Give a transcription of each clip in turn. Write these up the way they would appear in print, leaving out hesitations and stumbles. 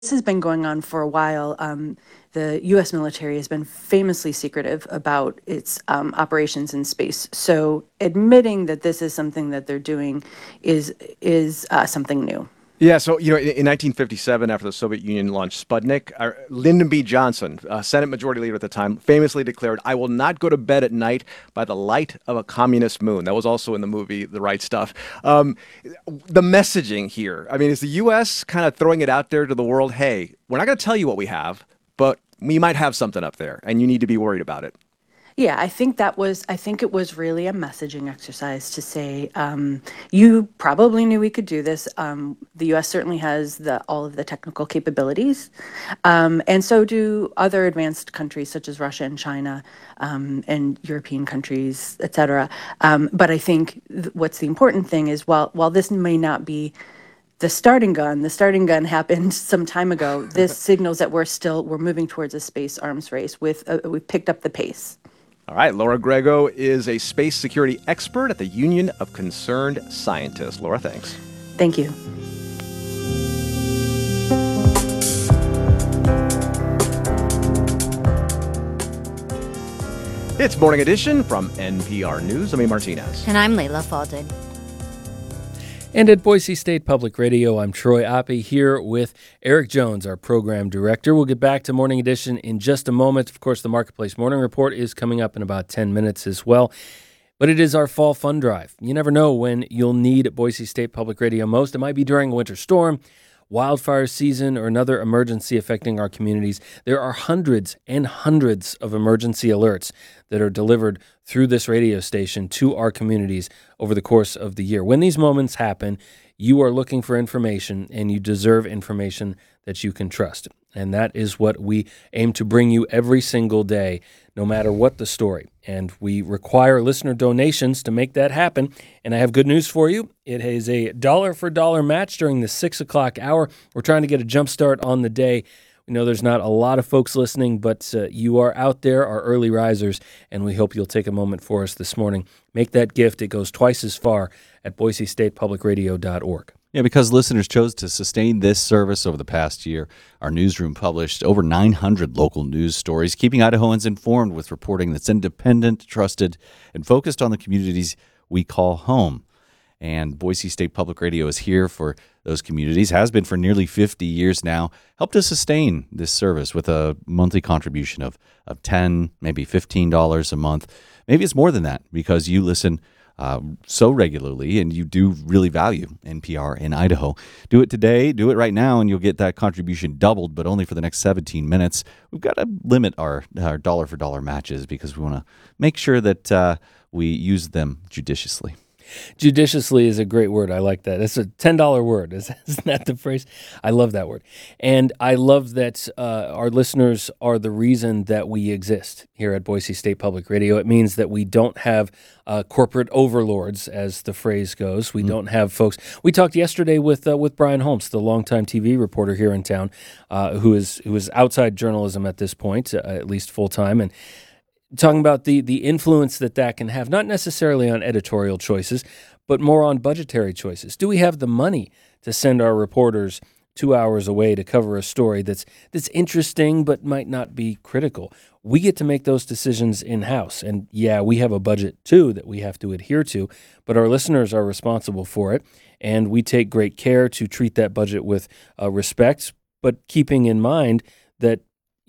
has been going on for a while. The U.S. military has been famously secretive about its operations in space. So admitting that this is something that they're doing is something new. Yeah, so in 1957, after the Soviet Union launched Sputnik, Lyndon B. Johnson, Senate Majority Leader at the time, famously declared, "I will not go to bed at night by the light of a communist moon." That was also in the movie The Right Stuff. The messaging here, I mean, is the U.S. kind of throwing it out there to the world? Hey, we're not going to tell you what we have, but we might have something up there, and you need to be worried about it. Yeah, I think it was really a messaging exercise to say, you probably knew we could do this. The U.S. certainly has all of the technical capabilities, and so do other advanced countries such as Russia and China, and European countries, et cetera. But I think what's the important thing is while this may not be the starting gun happened some time ago. This signals that we're moving towards a space arms race. We've picked up the pace. All right, Laura Grego is a space security expert at the Union of Concerned Scientists. Laura, thanks. Thank you. It's Morning Edition from NPR News. I'm Amy Martinez. And I'm Layla Faldin. And at Boise State Public Radio, I'm Troy Oppie here with Eric Jones, our program director. We'll get back to Morning Edition in just a moment. Of course, the Marketplace Morning Report is coming up in about 10 minutes as well. But it is our fall fund drive. You never know when you'll need Boise State Public Radio most. It might be during a winter storm, wildfire season, or another emergency affecting our communities. There are hundreds and hundreds of emergency alerts that are delivered through this radio station to our communities over the course of the year. When these moments happen, you are looking for information, and you deserve information that you can trust. And that is what we aim to bring you every single day, no matter what the story. And we require listener donations to make that happen. And I have good news for you. It is a dollar-for-dollar match during the 6 o'clock hour. We're trying to get a jump start on the day. We know there's not a lot of folks listening, but you are out there, our early risers, and we hope you'll take a moment for us this morning. Make that gift. It goes twice as far at boisestatepublicradio.org. Yeah, because listeners chose to sustain this service over the past year, our newsroom published over 900 local news stories, keeping Idahoans informed with reporting that's independent, trusted, and focused on the communities we call home. And Boise State Public Radio is here for those communities, has been for nearly 50 years now, helped us sustain this service with a monthly contribution of $10, maybe $15 a month. Maybe it's more than that because you listen so regularly and you do really value NPR in Idaho. Do it today, do it right now, and you'll get that contribution doubled, but only for the next 17 minutes. We've got to limit our dollar-for-dollar matches because we want to make sure that we use them judiciously. Judiciously is a great word. I like that. It's a $10 word. Isn't that the phrase? I love that word. And I love that our listeners are the reason that we exist here at Boise State Public Radio. It means that we don't have corporate overlords, as the phrase goes. We don't have folks. We talked yesterday with Brian Holmes, the longtime TV reporter here in town, who is outside journalism at this point, at least full-time, and talking about the influence that can have, not necessarily on editorial choices, but more on budgetary choices. Do we have the money to send our reporters 2 hours away to cover a story that's interesting but might not be critical? We get to make those decisions in-house. And yeah, we have a budget too that we have to adhere to, but our listeners are responsible for it. And we take great care to treat that budget with respect, but keeping in mind that,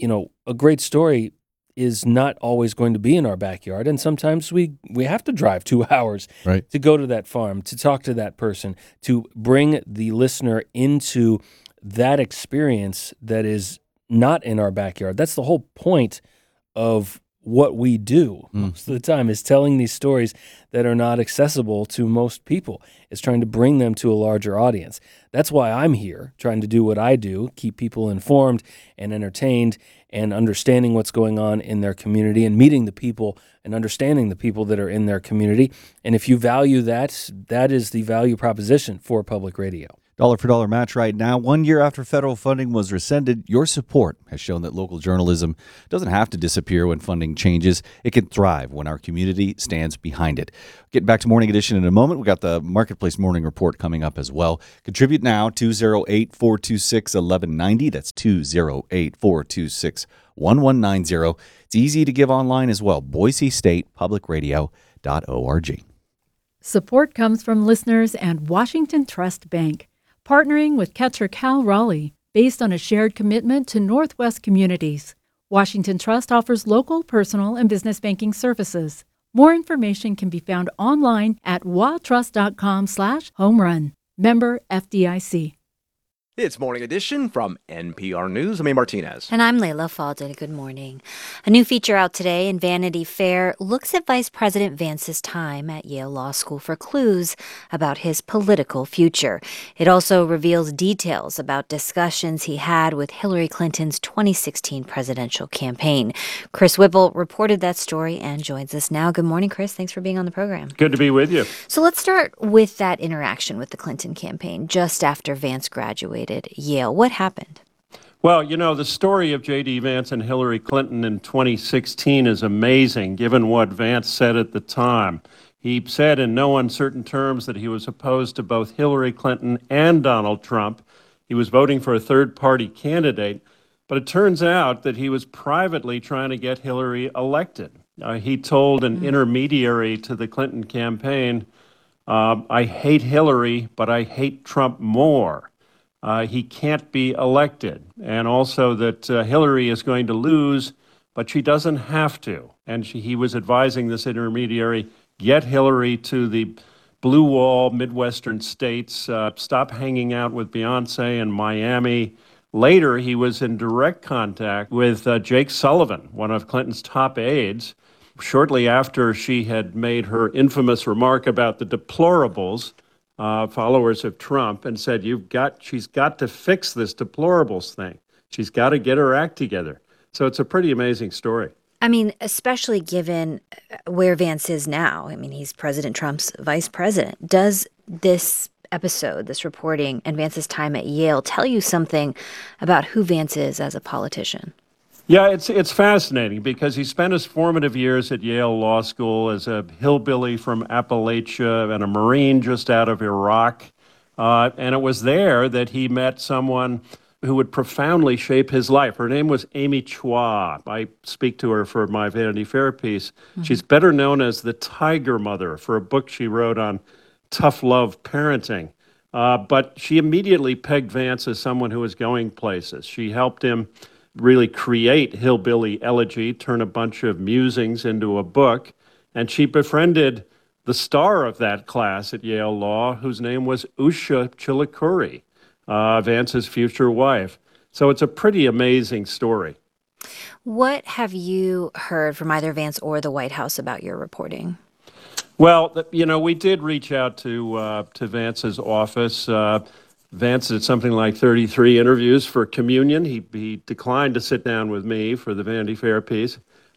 a great story is not always going to be in our backyard. And sometimes we have to drive 2 hours to go to that farm, to talk to that person, to bring the listener into that experience that is not in our backyard. That's the whole point of what we do most of the time, is telling these stories that are not accessible to most people. It's trying to bring them to a larger audience. That's why I'm here, trying to do what I do, keep people informed and entertained and understanding what's going on in their community and meeting the people and understanding the people that are in their community. And if you value that, that is the value proposition for public radio. Dollar for dollar match right now. 1 year after federal funding was rescinded, your support has shown that local journalism doesn't have to disappear when funding changes. It can thrive when our community stands behind it. Getting back to Morning Edition in a moment. We got the Marketplace Morning Report coming up as well. Contribute now, 208-426-1190. That's 208-426-1190. It's easy to give online as well. BoiseStatePublicRadio.org. Support comes from listeners and Washington Trust Bank, partnering with Catcher Cal Raleigh, based on a shared commitment to Northwest communities. Washington Trust offers local, personal, and business banking services. More information can be found online at watrust.com/homerun. Member FDIC. It's Morning Edition from NPR News. I'm A. Martinez. And I'm Layla Faldin. Good morning. A new feature out today in Vanity Fair looks at Vice President Vance's time at Yale Law School for clues about his political future. It also reveals details about discussions he had with Hillary Clinton's 2016 presidential campaign. Chris Whipple reported that story and joins us now. Good morning, Chris. Thanks for being on the program. Good to be with you. So let's start with that interaction with the Clinton campaign just after Vance graduated at Yale. What happened? Well, you know, the story of J.D. Vance and Hillary Clinton in 2016 is amazing, given what Vance said at the time. He said in no uncertain terms that he was opposed to both Hillary Clinton and Donald Trump. He was voting for a third-party candidate, but it turns out that he was privately trying to get Hillary elected. He told an intermediary to the Clinton campaign, I hate Hillary, but I hate Trump more. He can't be elected, and also that Hillary is going to lose, but she doesn't have to. And he was advising this intermediary, get Hillary to the blue wall, Midwestern states, stop hanging out with Beyonce in Miami. Later, he was in direct contact with Jake Sullivan, one of Clinton's top aides, shortly after she had made her infamous remark about the deplorables, followers of Trump, and said, she's got to fix this deplorables thing. She's got to get her act together. So it's a pretty amazing story. I mean, especially given where Vance is now. I mean, he's President Trump's vice president. Does this episode, this reporting, and Vance's time at Yale tell you something about who Vance is as a politician? Yeah, it's fascinating because he spent his formative years at Yale Law School as a hillbilly from Appalachia and a Marine just out of Iraq. And it was there that he met someone who would profoundly shape his life. Her name was Amy Chua. I speak to her for my Vanity Fair piece. Mm-hmm. She's better known as the Tiger Mother for a book she wrote on tough love parenting. But she immediately pegged Vance as someone who was going places. She helped him really create Hillbilly Elegy, turn a bunch of musings into a book. And she befriended the star of that class at Yale Law, whose name was Usha Chilukuri, Vance's future wife. So it's a pretty amazing story. What have you heard from either Vance or the White House about your reporting? Well, you know, we did reach out to Vance's office. Vance did something like 33 interviews for Communion. He declined to sit down with me for the Vanity Fair piece.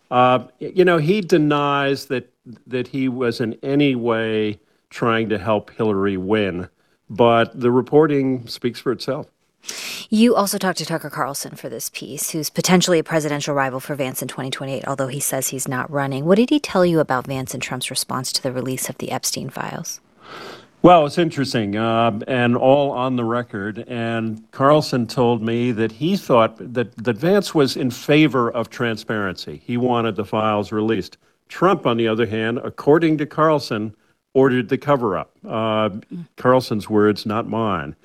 You know, he denies that he was in any way trying to help Hillary win, but the reporting speaks for itself. You also talked to Tucker Carlson for this piece, who's potentially a presidential rival for Vance in 2028, although he says he's not running. What did he tell you about Vance and Trump's response to the release of the Epstein files? Well, it's interesting, and all on the record. And Carlson told me that he thought that Vance was in favor of transparency. He wanted the files released. Trump, on the other hand, according to Carlson, ordered the cover-up. Carlson's words, not mine.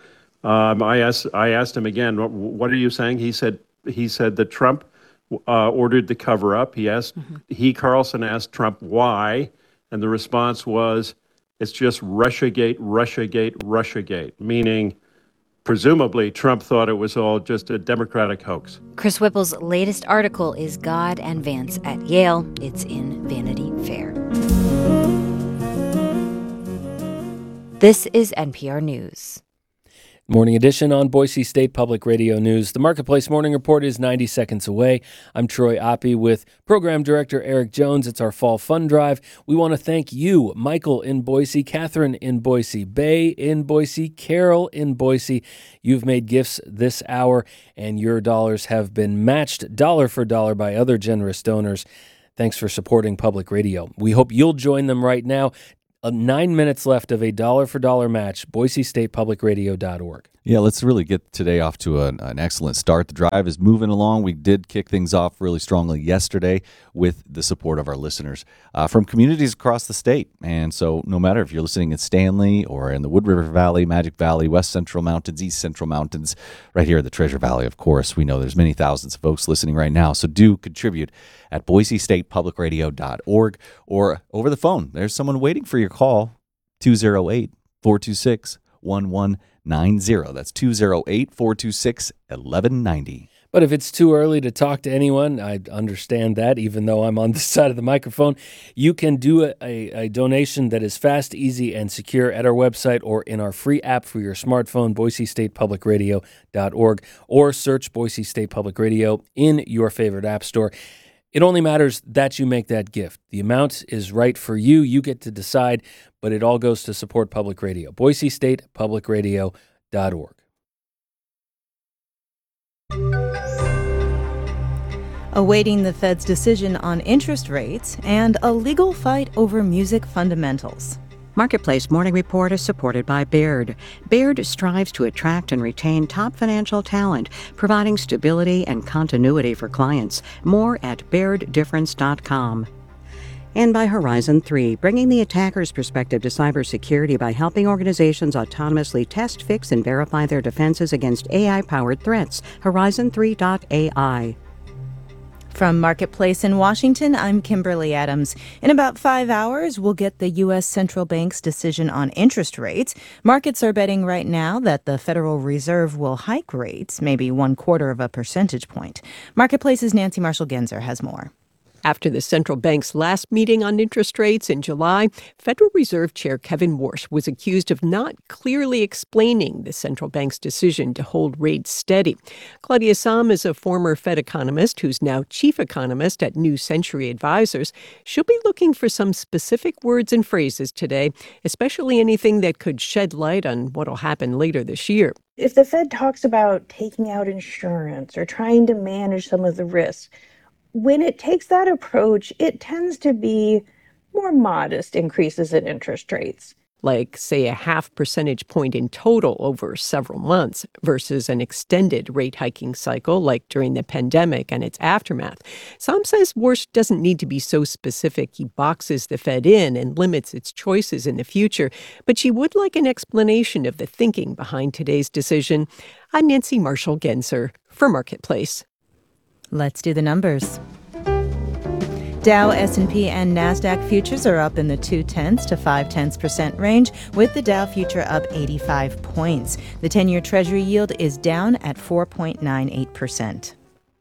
I asked him again, what are you saying? He said that Trump ordered the cover-up. Carlson asked Trump why, and the response was, it's just Russiagate, Russiagate, Russiagate, meaning presumably Trump thought it was all just a Democratic hoax. Chris Whipple's latest article is God and Vance at Yale. It's in Vanity Fair. This is NPR News. Morning Edition on Boise State Public Radio News. The Marketplace Morning Report is 90 seconds away. I'm Troy Oppie with Program Director Eric Jones. It's our Fall Fund Drive. We want to thank you, Michael in Boise, Catherine in Boise, Bay in Boise, Carol in Boise. You've made gifts this hour, and your dollars have been matched dollar for dollar by other generous donors. Thanks for supporting public radio. We hope you'll join them right now. 9 minutes left of a dollar-for-dollar match, boisestatepublicradio.org. Yeah, let's really get today off to an excellent start. The drive is moving along. We did kick things off really strongly yesterday with the support of our listeners from communities across the state. And so no matter if you're listening in Stanley or in the Wood River Valley, Magic Valley, West Central Mountains, East Central Mountains, right here at the Treasure Valley, of course, we know there's many thousands of folks listening right now. So do contribute at boisestatepublicradio.org or over the phone. There's someone waiting for your call, 208-426-1190. That's 208-426-1190. But if it's too early to talk to anyone, I understand that, even though I'm on this side of the microphone. You can do a donation that is fast, easy, and secure at our website or in our free app for your smartphone, boisestatepublicradio.org, or search Boise State Public Radio in your favorite app store. It only matters that you make that gift. The amount is right for you. You get to decide, but it all goes to support public radio. boisestatepublicradio.org. Awaiting the Fed's decision on interest rates and a legal fight over music fundamentals. Marketplace Morning Report is supported by Baird. Baird strives to attract and retain top financial talent, providing stability and continuity for clients. More at BairdDifference.com. And by Horizon 3, bringing the attacker's perspective to cybersecurity by helping organizations autonomously test, fix, and verify their defenses against AI-powered threats. Horizon3.ai. From Marketplace in Washington, I'm Kimberly Adams. In about 5 hours, we'll get the U.S. Central Bank's decision on interest rates. Markets are betting right now that the Federal Reserve will hike rates, maybe 1/4 of a percentage point. Marketplace's Nancy Marshall-Genzer has more. After the central bank's last meeting on interest rates in July, Federal Reserve Chair Kevin Warsh was accused of not clearly explaining the central bank's decision to hold rates steady. Claudia Sahm is a former Fed economist who's now chief economist at New Century Advisors. She'll be looking for some specific words and phrases today, especially anything that could shed light on what'll happen later this year. If the Fed talks about taking out insurance or trying to manage some of the risks, when it takes that approach, it tends to be more modest increases in interest rates. Like, say, a 0.5 percentage point in total over several months versus an extended rate hiking cycle like during the pandemic and its aftermath. Sahm says Warsh doesn't need to be so specific he boxes the Fed in and limits its choices in the future, but she would like an explanation of the thinking behind today's decision. I'm Nancy Marshall-Genzer for Marketplace. Let's do the numbers. Dow, S&P, and NASDAQ futures are up in the 0.2 to 0.5% range, with the Dow future up 85 points. The 10-year Treasury yield is down at 4.98%.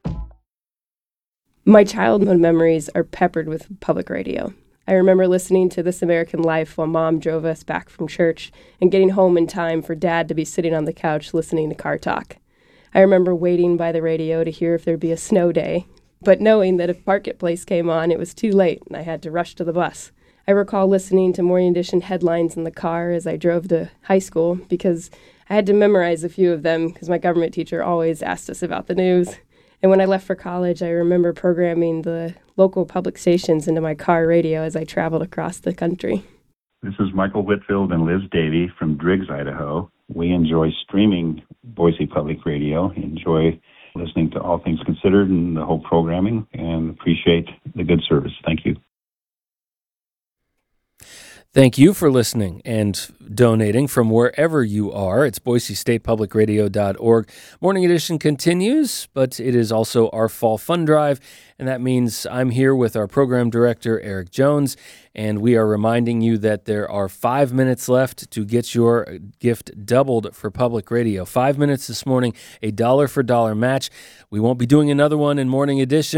My childhood memories are peppered with public radio. I remember listening to This American Life while Mom drove us back from church and getting home in time for Dad to be sitting on the couch listening to Car Talk. I remember waiting by the radio to hear if there'd be a snow day, but knowing that if Marketplace came on, it was too late and I had to rush to the bus. I recall listening to Morning Edition headlines in the car as I drove to high school because I had to memorize a few of them because my government teacher always asked us about the news. And when I left for college, I remember programming the local public stations into my car radio as I traveled across the country. This is Michael Whitfield and Liz Davey from Driggs, Idaho. We enjoy streaming Boise Public Radio, enjoy listening to All Things Considered and the whole programming, and appreciate the good service. Thank you. Thank you for listening and donating from wherever you are. It's boisestatepublicradio.org. Morning Edition continues, but it is also our Fall Fund Drive, and that means I'm here with our program director, Eric Jones, and we are reminding you that there are 5 minutes left to get your gift doubled for public radio. 5 minutes this morning, a dollar-for-dollar match. We won't be doing another one in Morning Edition,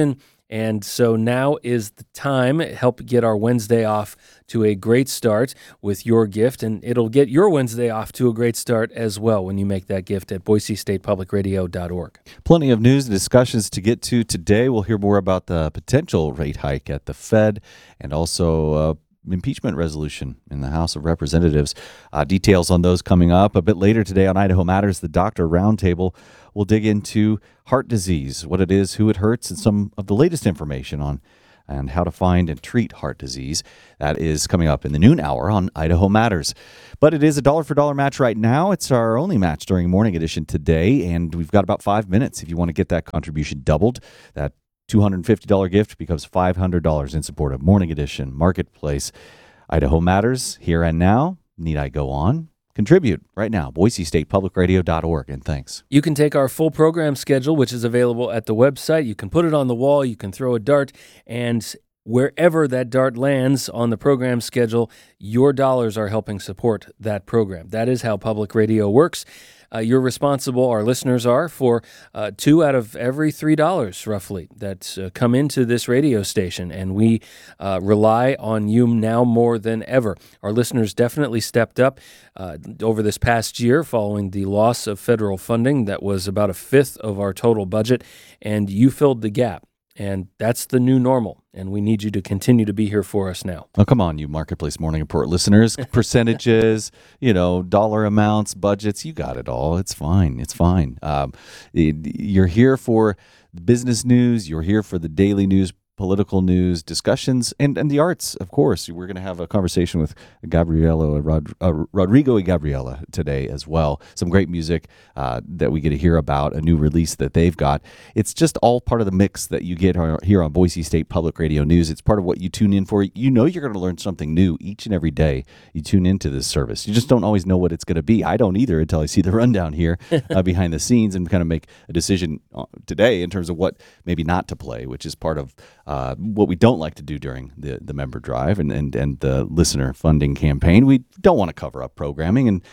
And so now is the time. Help get our Wednesday off to a great start with your gift, and it'll get your Wednesday off to a great start as well when you make that gift at BoiseStatePublicRadio.org. Plenty of news and discussions to get to today. We'll hear more about the potential rate hike at the Fed and also impeachment resolution in the House of Representatives. Details on those coming up a bit later today on Idaho Matters. The Doctor Roundtable will dig into heart disease, what it is, who it hurts, and some of the latest information on and how to find and treat heart disease. That is coming up in the noon hour on Idaho Matters. But it is a dollar-for-dollar match right now. It's our only match during Morning Edition today, and we've got about 5 minutes if you want to get that contribution doubled. That $250 gift becomes $500 in support of Morning Edition, Marketplace, Idaho Matters, Here and Now. Need I go on? Contribute right now, BoiseStatePublicRadio.org, and thanks. You can take our full program schedule, which is available at the website. You can put it on the wall, you can throw a dart, and wherever that dart lands on the program schedule, your dollars are helping support that program. That is how public radio works. You're responsible, our listeners are, for $2 out of every $3 roughly that come into this radio station, and we rely on you now more than ever. Our listeners definitely stepped up over this past year following the loss of federal funding that was about a fifth of our total budget, and you filled the gap. And that's the new normal, and we need you to continue to be here for us now. Oh, come on, you Marketplace Morning Report listeners. Percentages, dollar amounts, budgets, you got it all. It's fine. It's fine. You're here for business news. You're here for the daily news, political news, discussions, and the arts, of course. We're going to have a conversation with Rodrigo y Gabriela today as well. Some great music that we get to hear about, a new release that they've got. It's just all part of the mix that you get here on Boise State Public Radio News. It's part of what you tune in for. You know you're going to learn something new each and every day you tune into this service. You just don't always know what it's going to be. I don't either until I see the rundown here behind the scenes and kind of make a decision today in terms of what maybe not to play, which is part of what we don't like to do during the member drive and the listener funding campaign. We don't want to cover up programming, and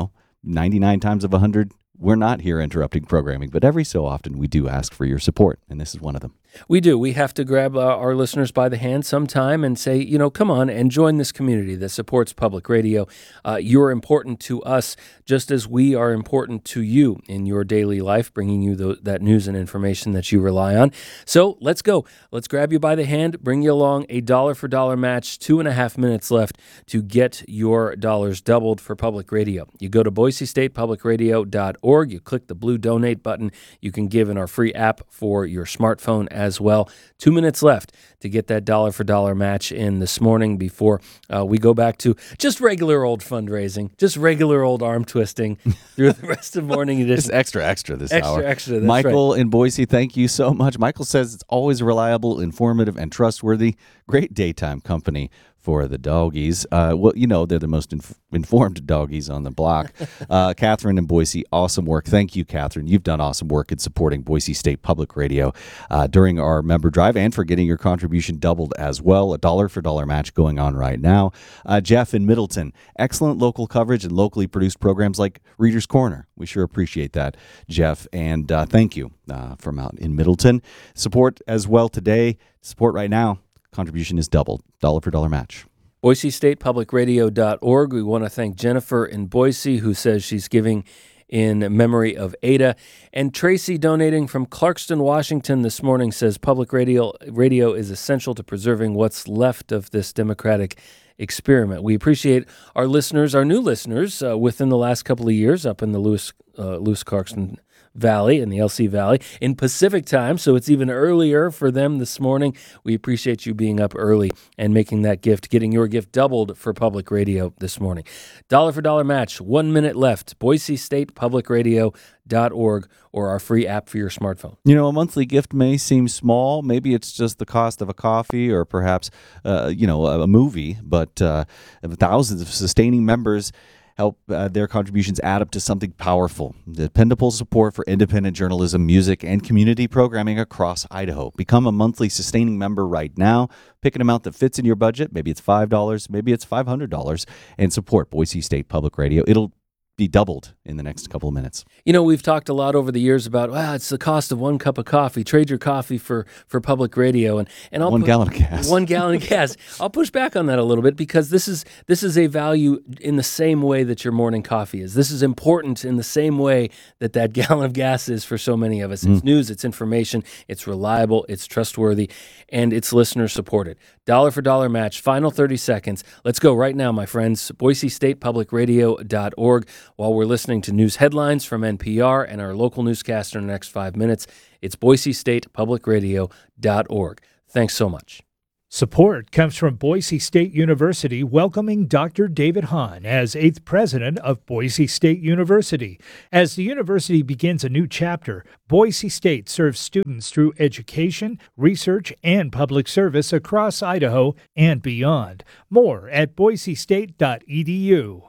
99 times of 100 we're not here interrupting programming, but every so often we do ask for your support, and this is one of them. We do. We have to grab our listeners by the hand sometime and say, come on and join this community that supports public radio. You're important to us just as we are important to you in your daily life, bringing you that news and information that you rely on. So let's go. Let's grab you by the hand, bring you along a dollar-for-dollar match, 2.5 minutes left to get your dollars doubled for public radio. You go to BoiseStatePublicRadio.org. You click the blue donate button. You can give in our free app for your smartphone as well. 2 minutes left to get that dollar-for-dollar match in this morning before we go back to just regular old fundraising, just regular old arm twisting through the rest of Morning Edition. Just extra this hour. Extra, that's Michael right. in Boise, thank you so much. Michael says it's always reliable, informative, and trustworthy. Great daytime company for the doggies. They're the most informed doggies on the block. Catherine in Boise, awesome work. Thank you, Catherine. You've done awesome work in supporting Boise State Public Radio during our member drive and for getting your contribution doubled as well. A dollar-for-dollar match going on right now. Jeff in Middleton, excellent local coverage and locally produced programs like Reader's Corner. We sure appreciate that, Jeff, and thank you from out in Middleton. Support as well today. Support right now. Contribution is doubled. Dollar-for-dollar match. BoiseStatePublicRadio.org. We want to thank Jennifer in Boise, who says she's giving in memory of Ada. And Tracy, donating from Clarkston, Washington this morning, says public radio is essential to preserving what's left of this democratic experiment. We appreciate our listeners, our new listeners, within the last couple of years up in the Lewis Clarkston Valley and the LC Valley in Pacific time, so it's even earlier for them this morning. We appreciate you being up early and making that gift, getting your gift doubled for public radio this morning. Dollar-for-dollar match, 1 minute left. BoiseStatePublicRadio.org or our free app for your smartphone. A monthly gift may seem small. Maybe it's just the cost of a coffee or perhaps, a movie, but thousands of sustaining members help their contributions add up to something powerful. Dependable support for independent journalism, music, and community programming across Idaho. Become a monthly sustaining member right now. Pick an amount that fits in your budget. Maybe it's $5, maybe it's $500, and support Boise State Public Radio. It'll be doubled in the next couple of minutes. You know, we've talked a lot over the years about, it's the cost of one cup of coffee. Trade your coffee for public radio. And I'll 1 gallon of gas. 1 gallon of gas. I'll push back on that a little bit because this is a value in the same way that your morning coffee is. This is important in the same way that gallon of gas is for so many of us. It's news, it's information, it's reliable, it's trustworthy, and it's listener supported. Dollar for dollar match, final 30 seconds. Let's go right now, my friends. BoiseStatePublicRadio.org. While we're listening to news headlines from NPR and our local newscaster in the next 5 minutes, it's BoiseStatePublicRadio.org. Thanks so much. Support comes from Boise State University welcoming Dr. David Hahn as 8th president of Boise State University. As the university begins a new chapter, Boise State serves students through education, research, and public service across Idaho and beyond. More at boisestate.edu.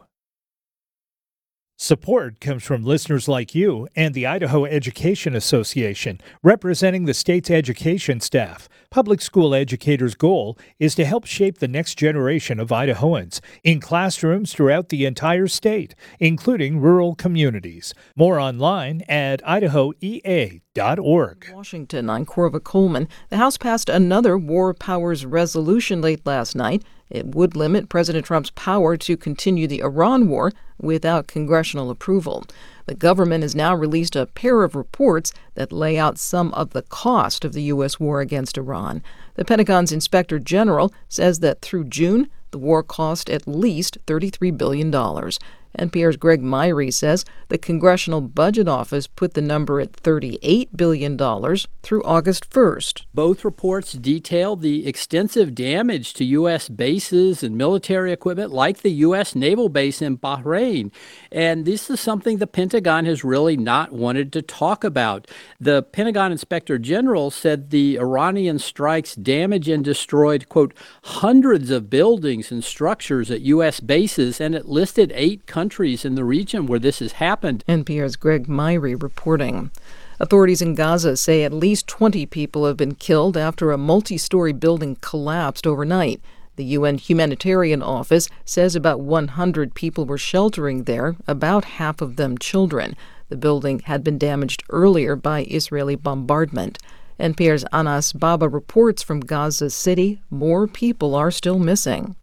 Support comes from listeners like you and the Idaho Education Association, representing the state's education staff. Public school educators' goal is to help shape the next generation of Idahoans in classrooms throughout the entire state, including rural communities. More online at idahoea.org. Washington, I'm Corva Coleman. The House passed another War Powers resolution late last night. It would limit President Trump's power to continue the Iran war without congressional approval. The government has now released a pair of reports that lay out some of the cost of the U.S. war against Iran. The Pentagon's Inspector General says that through June, the war cost at least $33 billion. NPR's Greg Myrie says the Congressional Budget Office put the number at $38 billion through August 1st. Both reports detail the extensive damage to U.S. bases and military equipment like the U.S. naval base in Bahrain. And this is something the Pentagon has really not wanted to talk about. The Pentagon Inspector General said the Iranian strikes damaged and destroyed, quote, hundreds of buildings and structures at U.S. bases, and it listed 8 countries in the region where this has happened. NPR's Greg Myrie reporting. Authorities in Gaza say at least 20 people have been killed after a multi-story building collapsed overnight. The UN Humanitarian Office says about 100 people were sheltering there, about half of them children. The building had been damaged earlier by Israeli bombardment. NPR's Anas Baba reports from Gaza City more people are still missing.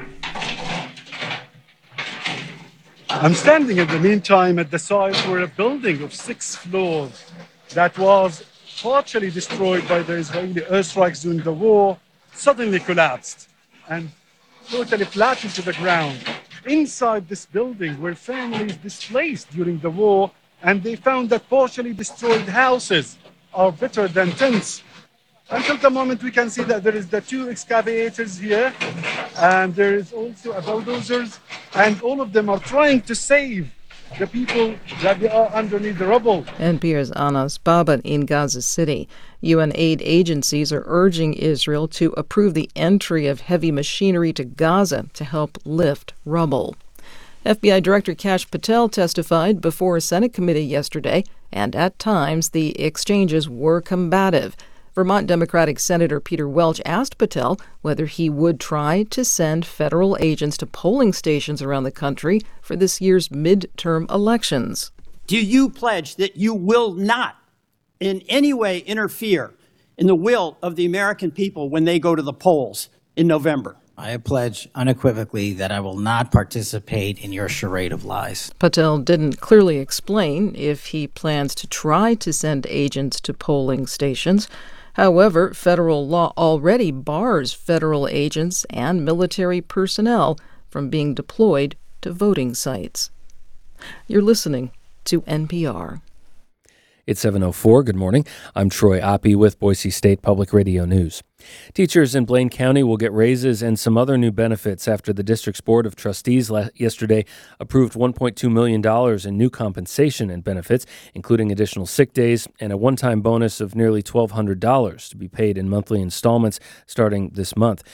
I'm standing in the meantime at the site where a building of 6 floors that was partially destroyed by the Israeli airstrikes during the war suddenly collapsed and totally flattened to the ground. Inside this building were families displaced during the war, and they found that partially destroyed houses are better than tents. Until the moment we can see that there is the 2 excavators here, and there is also a bulldozers, and all of them are trying to save the people that are underneath the rubble. NPR's Anas Baba in Gaza City. UN aid agencies are urging Israel to approve the entry of heavy machinery to Gaza to help lift rubble. FBI Director Kash Patel testified before a Senate committee yesterday, and at times the exchanges were combative. Vermont Democratic Senator Peter Welch asked Patel whether he would try to send federal agents to polling stations around the country for this year's midterm elections. Do you pledge that you will not in any way interfere in the will of the American people when they go to the polls in November? I pledge unequivocally that I will not participate in your charade of lies. Patel didn't clearly explain if he plans to try to send agents to polling stations. However, federal law already bars federal agents and military personnel from being deployed to voting sites. You're listening to NPR. It's 7:04. Good morning. I'm Troy Oppie with Boise State Public Radio News. Teachers in Blaine County will get raises and some other new benefits after the district's Board of Trustees yesterday approved $1.2 million in new compensation and benefits, including additional sick days and a one-time bonus of nearly $1,200 to be paid in monthly installments starting this month.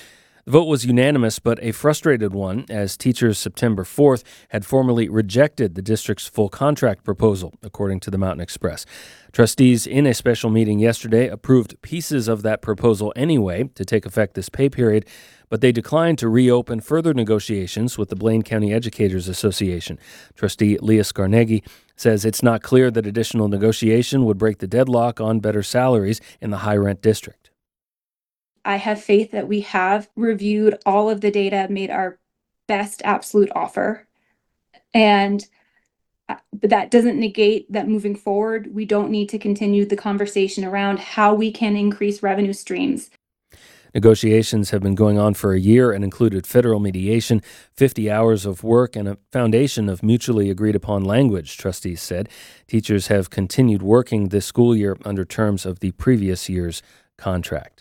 The vote was unanimous, but a frustrated one, as teachers September 4th had formally rejected the district's full contract proposal, according to the Mountain Express. Trustees in a special meeting yesterday approved pieces of that proposal anyway to take effect this pay period, but they declined to reopen further negotiations with the Blaine County Educators Association. Trustee Leah Scarneggi says it's not clear that additional negotiation would break the deadlock on better salaries in the high-rent district. I have faith that we have reviewed all of the data, made our best absolute offer. But that doesn't negate that moving forward, we don't need to continue the conversation around how we can increase revenue streams. Negotiations have been going on for a year and included federal mediation, 50 hours of work, and a foundation of mutually agreed upon language, trustees said. Teachers have continued working this school year under terms of the previous year's contract.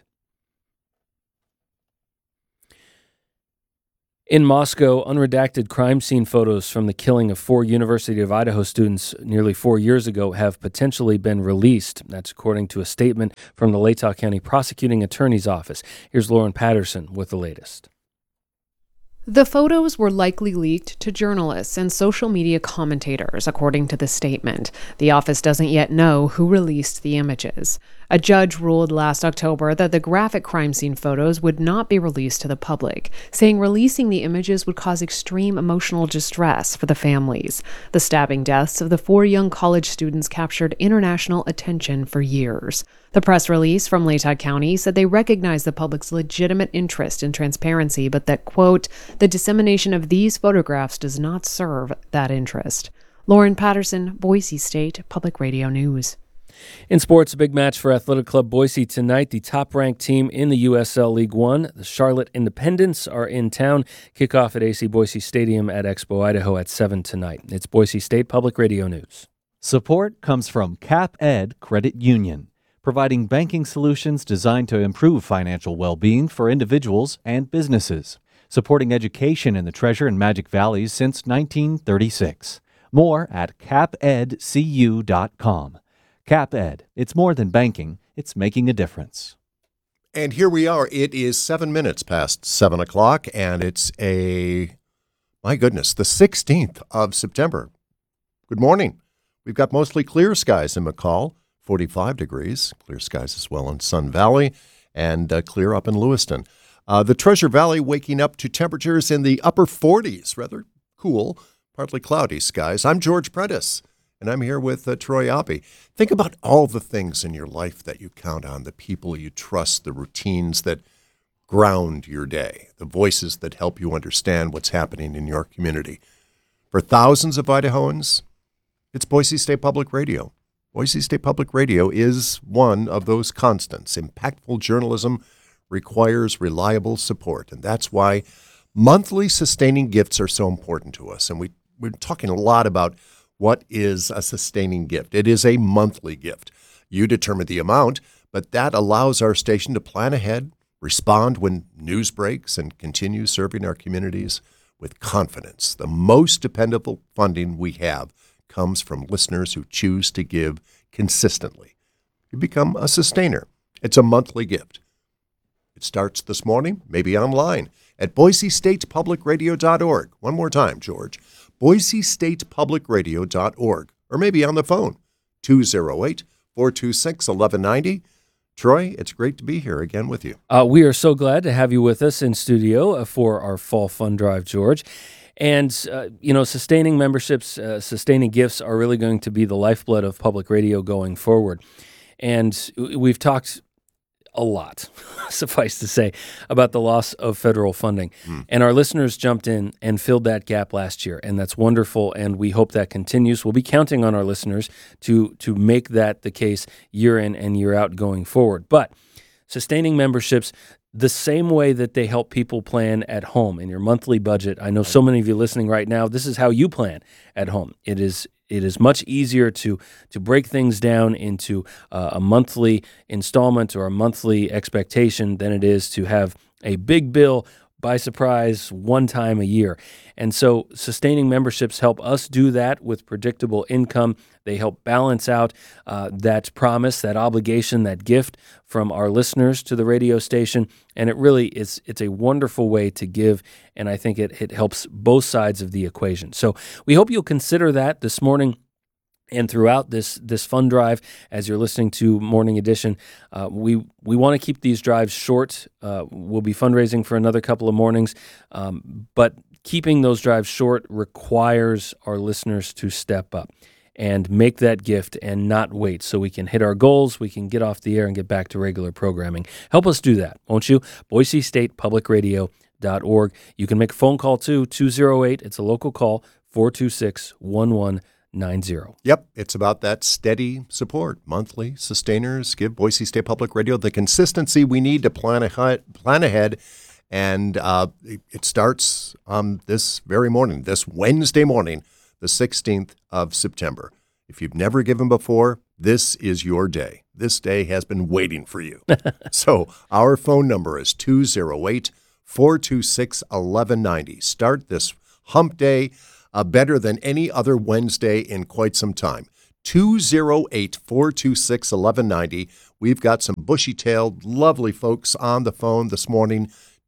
In Moscow, unredacted crime scene photos from the killing of 4 University of Idaho students nearly 4 years ago have potentially been released. That's according to a statement from the Latah County Prosecuting Attorney's Office. Here's Lauren Patterson with the latest. The photos were likely leaked to journalists and social media commentators, according to the statement. The office doesn't yet know who released the images. A judge ruled last October that the graphic crime scene photos would not be released to the public, saying releasing the images would cause extreme emotional distress for the families. The stabbing deaths of the 4 young college students captured international attention for years. The press release from Latah County said they recognize the public's legitimate interest in transparency, but that, quote, the dissemination of these photographs does not serve that interest. Lauren Patterson, Boise State Public Radio News. In sports, a big match for Athletic Club Boise tonight. The top-ranked team in the USL League One, the Charlotte Independents, are in town. Kickoff at AC Boise Stadium at Expo Idaho at 7 tonight. It's Boise State Public Radio News. Support comes from CapEd Credit Union, providing banking solutions designed to improve financial well-being for individuals and businesses, supporting education in the Treasure and Magic Valleys since 1936. More at capedcu.com. CapEd, it's more than banking, it's making a difference. And here we are. It is 7 minutes past 7 o'clock, and it's the 16th of September. Good morning. We've got mostly clear skies in McCall, 45 degrees, clear skies as well in Sun Valley, and clear up in Lewiston. The Treasure Valley waking up to temperatures in the upper 40s, rather cool, partly cloudy skies. I'm George Prentice. And I'm here with Troy Oppie. Think about all the things in your life that you count on, the people you trust, the routines that ground your day, the voices that help you understand what's happening in your community. For thousands of Idahoans, it's Boise State Public Radio. Boise State Public Radio is one of those constants. Impactful journalism requires reliable support, and that's why monthly sustaining gifts are so important to us. And we're talking a lot about what is a sustaining gift. It is a monthly gift. You determine the amount, but that allows our station to plan ahead, respond when news breaks, and continue serving our communities with confidence. The most dependable funding we have comes from listeners who choose to give consistently. You become a sustainer. It's a monthly gift. It starts this morning, maybe online, at BoiseStatePublicRadio.org. One more time, George. BoiseStatePublicRadio.org, or maybe on the phone, 208-426-1190. Troy, it's great to be here again with you. We are so glad to have you with us in studio for our Fall Fun Drive, George. And, sustaining memberships, sustaining gifts are really going to be the lifeblood of public radio going forward. And we've talked a lot, suffice to say, about the loss of federal funding. And our listeners jumped in and filled that gap last year, and that's wonderful, and we hope that continues. We'll be counting on our listeners to make that the case year in and year out going forward. But sustaining memberships, the same way that they help people plan at home in your monthly budget. I know so many of you listening right now, this is how you plan at home. It is much easier to break things down into a monthly installment or a monthly expectation than it is to have a big bill by surprise one time a year. And so sustaining memberships help us do that with predictable income. They help balance out that promise, that obligation, that gift from our listeners to the radio station. And it really is, it's a wonderful way to give. And I think it helps both sides of the equation. So we hope you'll consider that this morning. And throughout this fund drive, as you're listening to Morning Edition, we want to keep these drives short. We'll be fundraising for another couple of mornings, but keeping those drives short requires our listeners to step up and make that gift and not wait so we can hit our goals, we can get off the air and get back to regular programming. Help us do that, won't you? BoiseStatePublicRadio.org. You can make a phone call too, 208, it's a local call, 426-1190. Yep, it's about that steady support. Monthly sustainers give Boise State Public Radio the consistency we need to plan ahead. And it starts this very morning, this Wednesday morning, the 16th of September. If you've never given before, this is your day. This day has been waiting for you. So our phone number is 208-426-1190. Start this hump day better than any other Wednesday in quite some time. 208-426-1190. We've got some bushy-tailed, lovely folks on the phone this morning.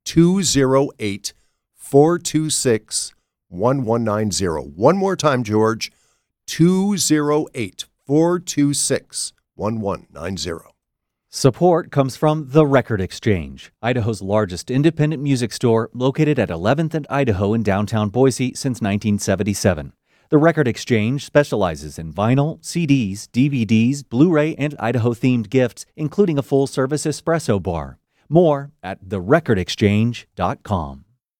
208-426-1190. One more time, George. 208-426-1190. Support comes from The Record Exchange, Idaho's largest independent music store, located at 11th and Idaho in downtown Boise since 1977. The Record Exchange specializes in vinyl, CDs, DVDs, Blu-ray, and Idaho-themed gifts, including a full-service espresso bar. More at therecordexchange.com.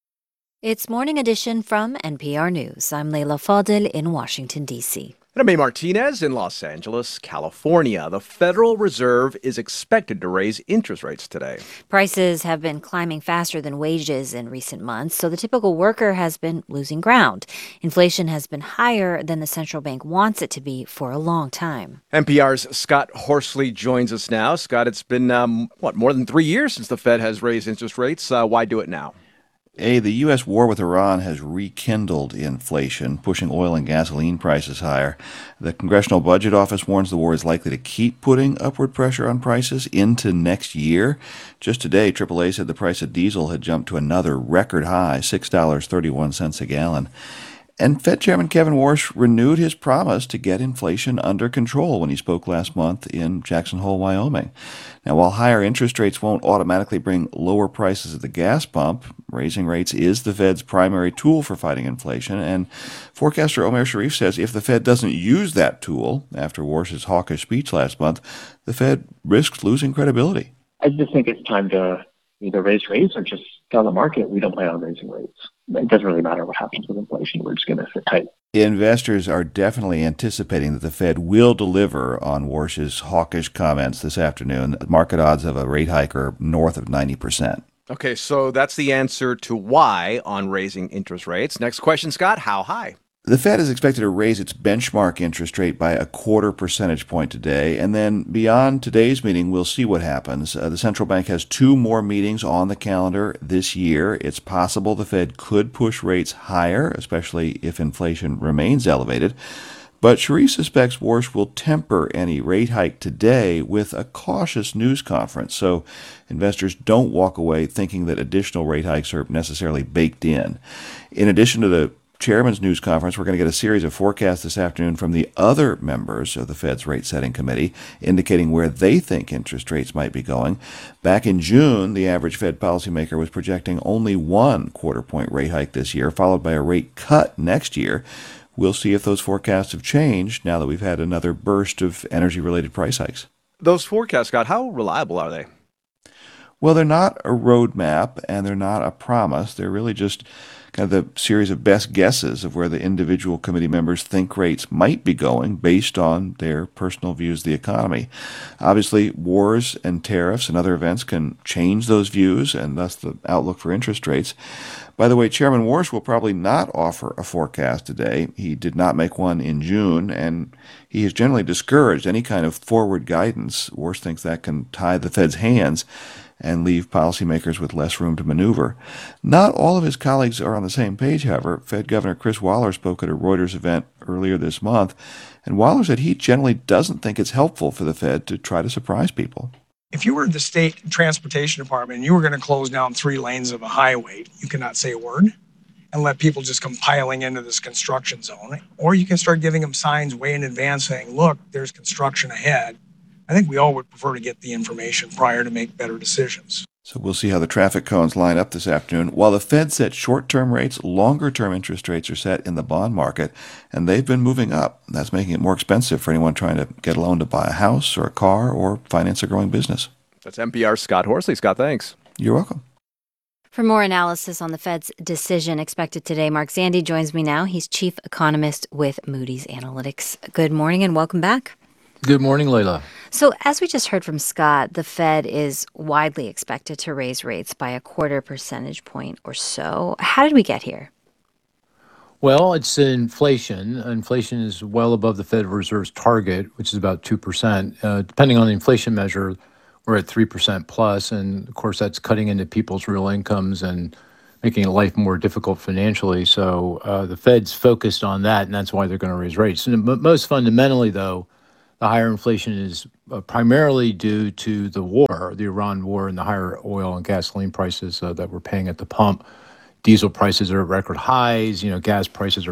It's Morning Edition from NPR News. I'm Leila Fadel in Washington, D.C. And I'm May Martinez in Los Angeles, California. The Federal Reserve is expected to raise interest rates today. Prices have been climbing faster than wages in recent months, so the typical worker has been losing ground. Inflation has been higher than the central bank wants it to be for a long time. NPR's Scott Horsley joins us now. Scott, it's been, more than 3 years since the Fed has raised interest rates. Why do it now? The U.S. war with Iran has rekindled inflation, pushing oil and gasoline prices higher. The Congressional Budget Office warns the war is likely to keep putting upward pressure on prices into next year. Just today, AAA said the price of diesel had jumped to another record high, $6.31 a gallon. And Fed Chairman Kevin Warsh renewed his promise to get inflation under control when he spoke last month in Jackson Hole, Wyoming. Now, while higher interest rates won't automatically bring lower prices at the gas pump, raising rates is the Fed's primary tool for fighting inflation. And forecaster Omer Sharif says if the Fed doesn't use that tool after Warsh's hawkish speech last month, the Fed risks losing credibility. I just think it's time to either raise rates or just tell the market we don't plan on raising rates. It doesn't really matter what happens with inflation. We're just going to sit tight. Investors are definitely anticipating that the Fed will deliver on Warsh's hawkish comments this afternoon. Market odds of a rate hike are north of 90%. Okay, so that's the answer to why on raising interest rates. Next question, Scott, how high? The Fed is expected to raise its benchmark interest rate by 0.25 percentage point today, and then beyond today's meeting, we'll see what happens. The central bank has 2 more meetings on the calendar this year. It's possible the Fed could push rates higher, especially if inflation remains elevated. But Sharif suspects Warsh will temper any rate hike today with a cautious news conference, so investors don't walk away thinking that additional rate hikes are necessarily baked in. In addition to the Chairman's news conference, we're going to get a series of forecasts this afternoon from the other members of the Fed's rate-setting committee, indicating where they think interest rates might be going. Back in June, the average Fed policymaker was projecting only 1 quarter-point rate hike this year, followed by a rate cut next year. We'll see if those forecasts have changed now that we've had another burst of energy-related price hikes. Those forecasts, Scott, how reliable are they? Well, they're not a roadmap and they're not a promise. They're really just kind of the series of best guesses of where the individual committee members think rates might be going based on their personal views of the economy. Obviously, wars and tariffs and other events can change those views and thus the outlook for interest rates. By the way, Chairman Warsh will probably not offer a forecast today. He did not make one in June, and he has generally discouraged any kind of forward guidance. Warsh thinks that can tie the Fed's hands and leave policymakers with less room to maneuver. Not all of his colleagues are on the same page, however. Fed Governor Chris Waller spoke at a Reuters event earlier this month, and Waller said he generally doesn't think it's helpful for the Fed to try to surprise people. If you were the state transportation department and you were going to close down 3 lanes of a highway, you cannot say a word and let people just come piling into this construction zone. Or you can start giving them signs way in advance saying, look, there's construction ahead. I think we all would prefer to get the information prior to make better decisions. So we'll see how the traffic cones line up this afternoon. While the Fed set short-term rates, longer-term interest rates are set in the bond market, and they've been moving up. That's making it more expensive for anyone trying to get a loan to buy a house or a car or finance a growing business. That's NPR's Scott Horsley. Scott, thanks. You're welcome. For more analysis on the Fed's decision expected today, Mark Zandi joins me now. He's chief economist with Moody's Analytics. Good morning and welcome back. Good morning, Layla. So as we just heard from Scott, the Fed is widely expected to raise rates by a 0.25 percentage point or so. How did we get here? Well, it's inflation. Inflation is well above the Federal Reserve's target, which is about 2%. Depending on the inflation measure, we're at 3% plus. And of course, that's cutting into people's real incomes and making life more difficult financially. So the Fed's focused on that, and that's why they're going to raise rates. And most fundamentally, though, the higher inflation is primarily due to the war, the Iran war, and the higher oil and gasoline prices that we're paying at the pump. Diesel prices are at record highs. Gas prices are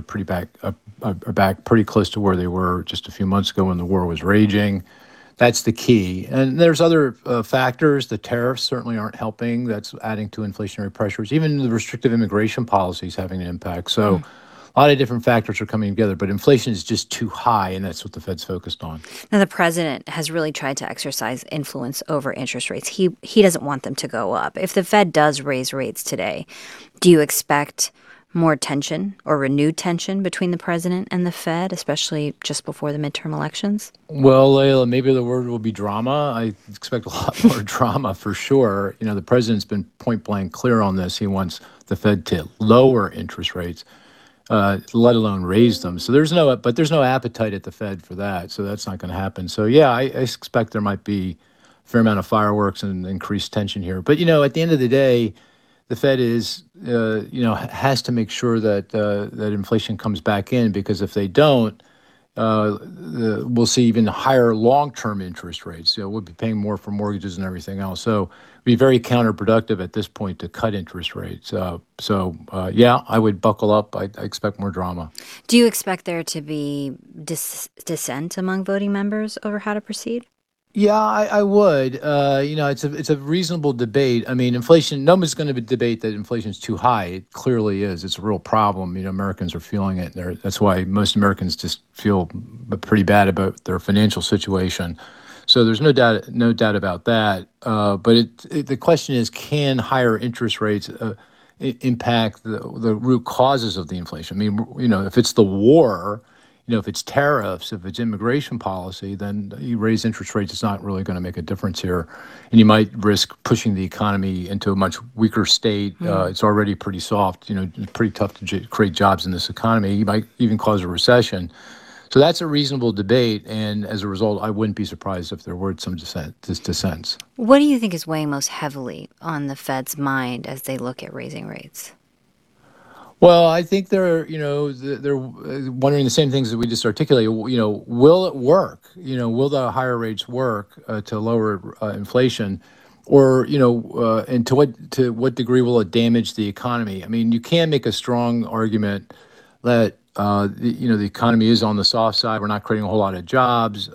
back pretty close to where they were just a few months ago when the war was raging. That's the key. And there's other factors. The tariffs certainly aren't helping. That's adding to inflationary pressures. Even the restrictive immigration policy is having an impact. So a lot of different factors are coming together, but inflation is just too high, and that's what the Fed's focused on. Now, the president has really tried to exercise influence over interest rates. He doesn't want them to go up. If the Fed does raise rates today, do you expect more tension or renewed tension between the president and the Fed, especially just before the midterm elections? Well, Layla, maybe the word will be drama. I expect a lot more drama for sure. The president's been point blank clear on this. He wants the Fed to lower interest rates, let alone raise them. So there's no appetite at the Fed for that. So that's not going to happen. So yeah, I expect there might be a fair amount of fireworks and increased tension here. But at the end of the day, the Fed has to make sure that that inflation comes back in, because if they don't, we'll see even higher long-term interest rates. We'll be paying more for mortgages and everything else. So it'd be very counterproductive at this point to cut interest rates. Yeah, I would buckle up. I expect more drama. Do you expect there to be dissent among voting members over how to proceed? Yeah, I would. It's a reasonable debate. I mean, inflation, nobody's going to debate that inflation is too high. It clearly is. It's a real problem. Americans are feeling it. That's why most Americans just feel pretty bad about their financial situation. So there's no doubt about that. But the question is, can higher interest rates impact the root causes of the inflation? I mean, if it's the war, if it's tariffs, if it's immigration policy, then you raise interest rates, it's not really going to make a difference here. And you might risk pushing the economy into a much weaker state. It's already pretty soft. It's pretty tough to create jobs in this economy. You might even cause a recession. So that's a reasonable debate. And as a result, I wouldn't be surprised if there were some dissents. What do you think is weighing most heavily on the Fed's mind as they look at raising rates? Well, I think they're wondering the same things that we just articulated. Will it work? Will the higher rates work to lower inflation, or and to what degree will it damage the economy? I mean, you can make a strong argument that the economy is on the soft side. We're not creating a whole lot of jobs.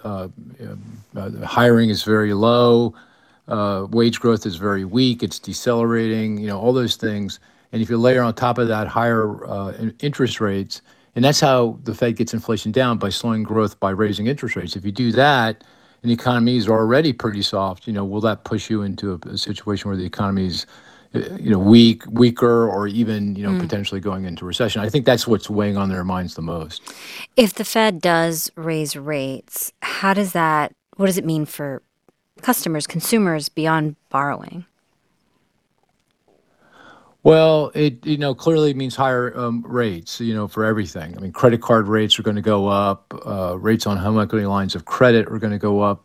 Hiring is very low. Wage growth is very weak. It's decelerating. All those things. And if you layer on top of that higher interest rates, and that's how the Fed gets inflation down, by slowing growth by raising interest rates. If you do that, and the economy is already pretty soft, will that push you into a situation where the economy weaker, or even potentially going into recession. I think that's what's weighing on their minds the most. If the Fed does raise rates, what does it mean for customers, consumers beyond borrowing? Well, it clearly means higher rates, for everything. I mean, credit card rates are going to go up. Rates on home equity lines of credit are going to go up.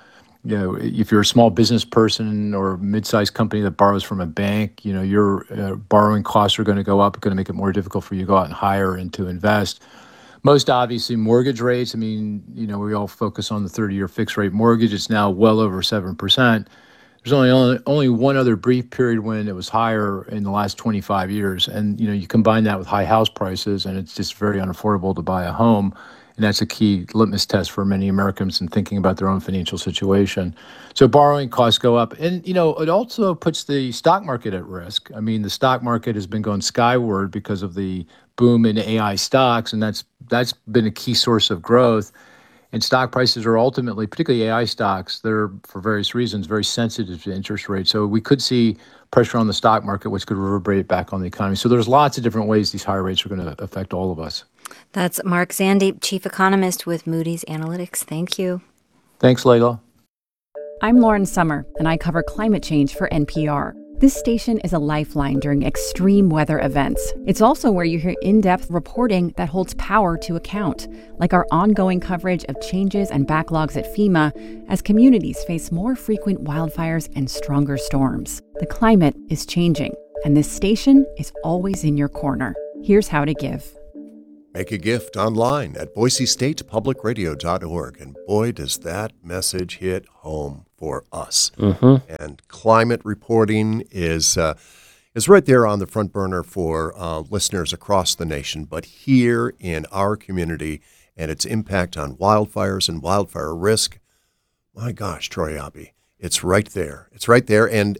If you're a small business person or a mid-sized company that borrows from a bank, your borrowing costs are going to go up. It's going to make it more difficult for you to go out and hire and to invest. Most obviously, mortgage rates. I mean, we all focus on the 30-year fixed rate mortgage. It's now well over 7%. There's only one other brief period when it was higher in the last 25 years. And, you combine that with high house prices, and it's just very unaffordable to buy a home. And that's a key litmus test for many Americans in thinking about their own financial situation. So borrowing costs go up. And, it also puts the stock market at risk. I mean, the stock market has been going skyward because of the boom in AI stocks, and that's been a key source of growth. And stock prices are ultimately, particularly AI stocks, they're, for various reasons, very sensitive to interest rates. So we could see pressure on the stock market, which could reverberate back on the economy. So there's lots of different ways these higher rates are going to affect all of us. That's Mark Zandi, chief economist with Moody's Analytics. Thank you. Thanks, Layla. I'm Lauren Summer, and I cover climate change for NPR. This station is a lifeline during extreme weather events. It's also where you hear in-depth reporting that holds power to account, like our ongoing coverage of changes and backlogs at FEMA as communities face more frequent wildfires and stronger storms. The climate is changing, and this station is always in your corner. Here's how to give. Make a gift online at BoiseStatePublicRadio.org. And boy, does that message hit home for us. Mm-hmm. And climate reporting is right there on the front burner for listeners across the nation. But here in our community and its impact on wildfires and wildfire risk, my gosh, Troy Abbey, it's right there. It's right there. And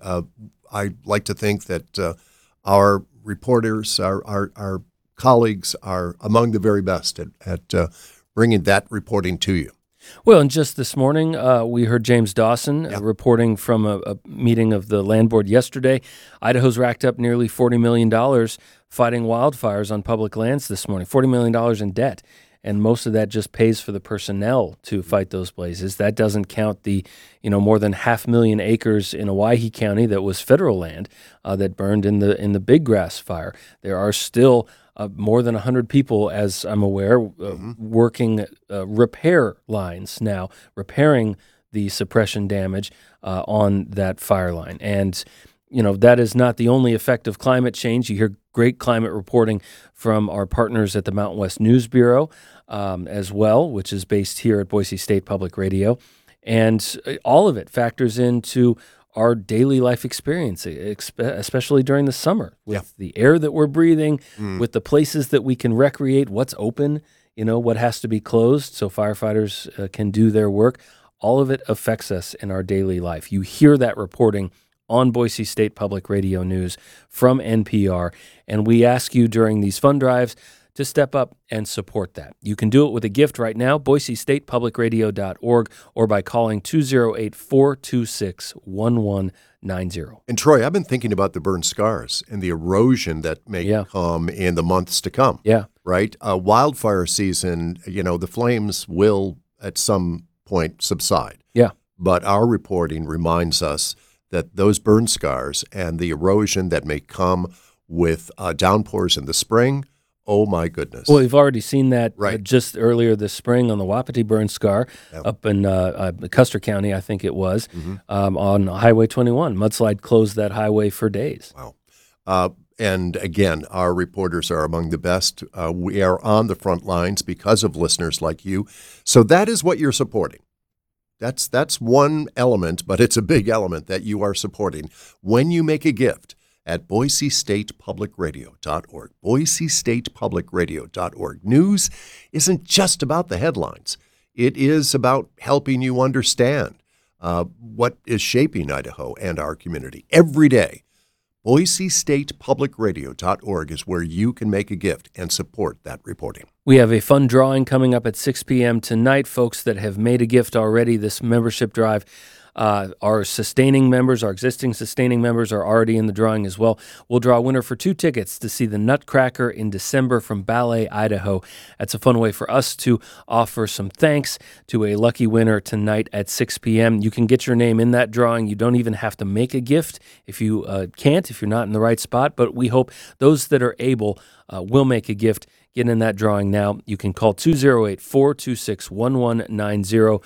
I like to think that our reporters, our colleagues are among the very best at bringing that reporting to you. Well, and just this morning, we heard James Dawson reporting from a meeting of the Land Board yesterday. Idaho's racked up nearly $40 million fighting wildfires on public lands this morning, $40 million in debt. And most of that just pays for the personnel to fight those blazes. That doesn't count the, more than 500,000 acres in Owyhee County that was federal land that burned in the Big Grass fire. There are still more than 100 people, as I'm aware, working repair lines now, repairing the suppression damage on that fire line. And, that is not the only effect of climate change. You hear great climate reporting from our partners at the Mountain West News Bureau as well, which is based here at Boise State Public Radio. And all of it factors into our daily life experience, especially during the summer, with the air that we're breathing, with the places that we can recreate, what's open, what has to be closed so firefighters can do their work. All of it affects us in our daily life. You hear that reporting on Boise State Public Radio News from NPR, and we ask you during these fund drives to step up and support that. You can do it with a gift right now, BoiseStatePublicRadio.org, or by calling 208-426-1190. And Troy, I've been thinking about the burn scars and the erosion that may come in the months to come. Yeah. Right? Wildfire season, the flames will at some point subside. Yeah. But our reporting reminds us that those burn scars and the erosion that may come with downpours in the spring, oh, my goodness. Well, we've already seen that just earlier this spring on the Wapiti burn scar up in Custer County, I think it was, on Highway 21. Mudslide closed that highway for days. Wow. And again, our reporters are among the best. We are on the front lines because of listeners like you. So that is what you're supporting. That's one element, but it's a big element that you are supporting when you make a gift at BoiseStatePublicRadio.org. BoiseStatePublicRadio.org. News isn't just about the headlines. It is about helping you understand what is shaping Idaho and our community every day. BoiseStatePublicRadio.org is where you can make a gift and support that reporting. We have a fun drawing coming up at 6 p.m. tonight. Folks that have made a gift already, this membership drive Our sustaining members, our existing sustaining members, are already in the drawing as well. We'll draw a winner for 2 tickets to see the Nutcracker in December from Ballet, Idaho. That's a fun way for us to offer some thanks to a lucky winner tonight at 6 p.m. You can get your name in that drawing. You don't even have to make a gift if you can't, if you're not in the right spot. But we hope those that are able will make a gift. Get in that drawing now. You can call 208-426-1190,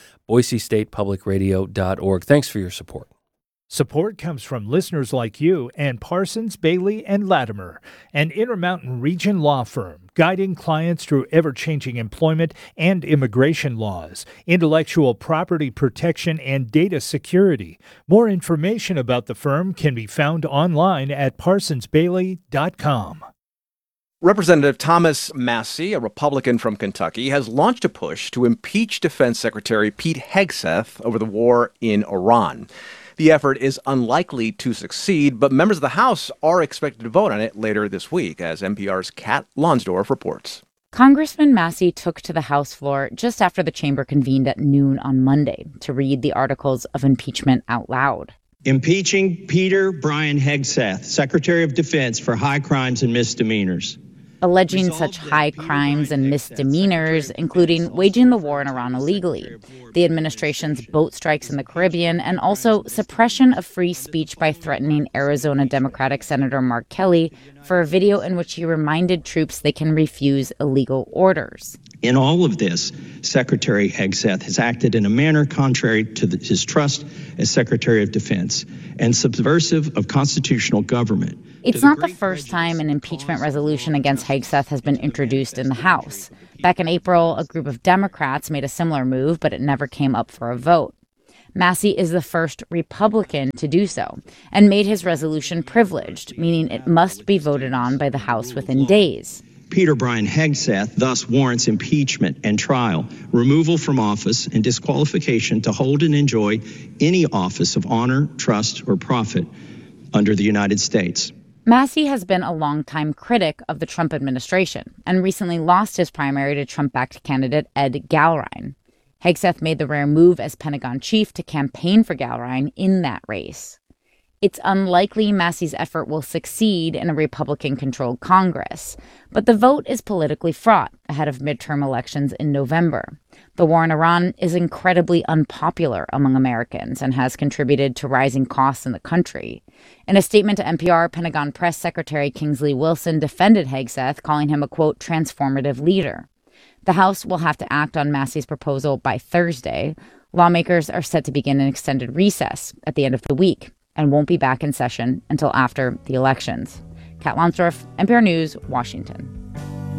BoiseStatePublicRadio.org. Thanks for your support. Support comes from listeners like you and Parsons, Bailey, and Latimer, an Intermountain Region law firm guiding clients through ever-changing employment and immigration laws, intellectual property protection, and data security. More information about the firm can be found online at parsonsbailey.com. Representative Thomas Massie, a Republican from Kentucky, has launched a push to impeach Defense Secretary Pete Hegseth over the war in Iran. The effort is unlikely to succeed, but members of the House are expected to vote on it later this week, as NPR's Kat Lonsdorf reports. Congressman Massie took to the House floor just after the chamber convened at noon on Monday to read the articles of impeachment out loud. Impeaching Peter Brian Hegseth, Secretary of Defense, for high crimes and misdemeanors. Alleging such high crimes and misdemeanors, including waging the war in Iran illegally, the administration's boat strikes in the Caribbean, and also suppression of free speech by threatening Arizona Democratic Senator Mark Kelly for a video in which he reminded troops they can refuse illegal orders. In all of this, Secretary Hegseth has acted in a manner contrary to his trust as Secretary of Defense and subversive of constitutional government. It's not the first time an impeachment resolution against Hegseth has been introduced in the House. Back in April, a group of Democrats made a similar move, but it never came up for a vote. Massie is the first Republican to do so and made his resolution privileged, meaning it must be voted on by the House within days. Peter Brian Hegseth thus warrants impeachment and trial, removal from office, and disqualification to hold and enjoy any office of honor, trust, or profit under the United States. Massie has been a longtime critic of the Trump administration and recently lost his primary to Trump-backed candidate Ed Galrein. Hegseth made the rare move as Pentagon chief to campaign for Galrein in that race. It's unlikely Massie's effort will succeed in a Republican-controlled Congress, but the vote is politically fraught ahead of midterm elections in November. The war in Iran is incredibly unpopular among Americans and has contributed to rising costs in the country. In a statement to NPR, Pentagon Press Secretary Kingsley Wilson defended Hegseth, calling him a, quote, transformative leader. The House will have to act on Massie's proposal by Thursday. Lawmakers are set to begin an extended recess at the end of the week and won't be back in session until after the elections. Kat Lonsdorf, NPR News, Washington.